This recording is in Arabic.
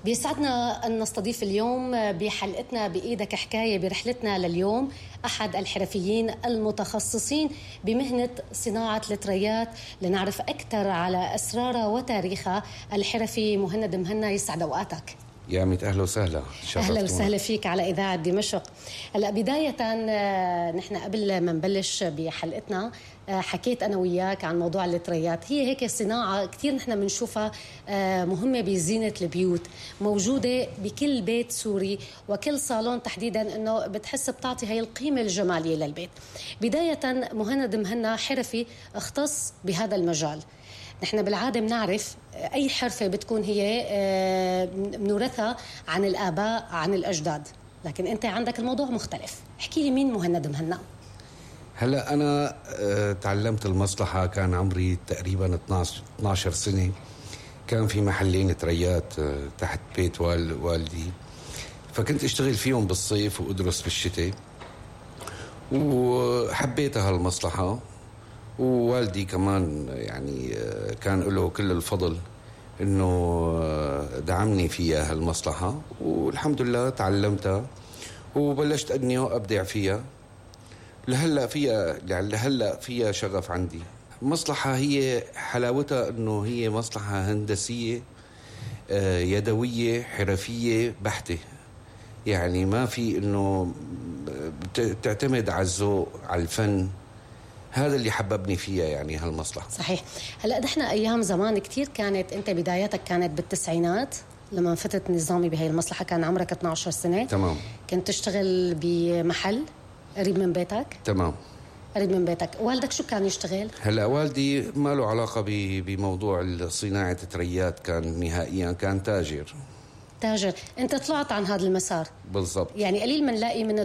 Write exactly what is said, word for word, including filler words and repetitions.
بيسعدنا أن نستضيف اليوم بحلقتنا بإيدك حكاية برحلتنا لليوم أحد الحرفيين المتخصصين بمهنة صناعة التريات لنعرف أكثر على أسرارها وتاريخها. الحرفي مهند مهنا، يسعد أوقاتك. يا ميت أهلا وسهلا. أهلا وسهلا فيك على إذاعة دمشق. هلا بداية نحن قبل ما نبلش بحلقتنا حكيت أنا وياك عن موضوع التريات. هي هيك صناعة كتير نحن بنشوفها مهمة بزينة البيوت، موجودة بكل بيت سوري وكل صالون تحديدا، إنه بتحس بتعطي هاي القيمة الجمالية للبيت. بداية مهند مهنا حرفي اختص بهذا المجال. نحن بالعادة بنعرف أي حرفة بتكون هي بنورثها عن الآباء عن الأجداد، لكن أنت عندك الموضوع مختلف. احكي لي مين مهند مهنا؟ هلا أنا تعلمت المصلحة كان عمري تقريبا اثناشر سنة. كان في محلين تريات تحت بيت والدي، فكنت اشتغل فيهم بالصيف وأدرس بالشتاء، وحبيتها هالمصلحة. ووالدي كمان يعني كان له كل الفضل انه دعمني فيها هالمصلحة، والحمد لله تعلمتها وبلشت اني ابدع فيها. لهلا فيها لهلا فيها شغف عندي. المصلحة هي حلاوتها انه هي مصلحة هندسية يدوية حرفية بحتة، يعني ما في انه تعتمد على الذوق على الفن. هذا اللي حببني فيها يعني هالمصلحة. صحيح. هلا نحن ايام زمان كتير كانت، انت بداياتك كانت بالتسعينات لما فتت نظامي بهي المصلحة، كان عمرك اثناشر سنة. تمام. كنت تشتغل بمحل قريب من بيتك؟ تمام، قريب من بيتك. والدك شو كان يشتغل؟ هلا والدي ما له علاقة بموضوع صناعة تريات، كان نهائيا كان تاجر. تاجر. انت طلعت عن هذا المسار. بالضبط. يعني قليل من نلاقي من